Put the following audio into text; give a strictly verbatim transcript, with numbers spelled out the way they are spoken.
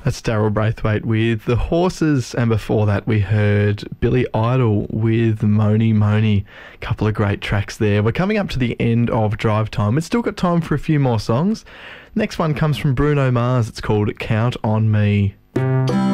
That's Daryl Braithwaite with The Horses, and before that we heard Billy Idol with Moni Moni. Couple of great tracks there. We're coming up to the end of Drive Time. We've still got time for a few more songs. Next one comes from Bruno Mars. It's called Count on Me.